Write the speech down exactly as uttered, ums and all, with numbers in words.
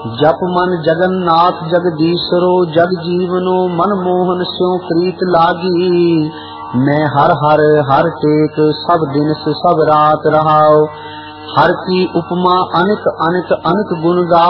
जप मन जगन्नाथ जगदीशरो जग जीवनो मन मोहन स्यों प्रीत लागी। मैं हर हर हर टेक सब दिन से सब रात रहाओ। हर की उपमा अनिक अनिक अनिक गुण गाओ।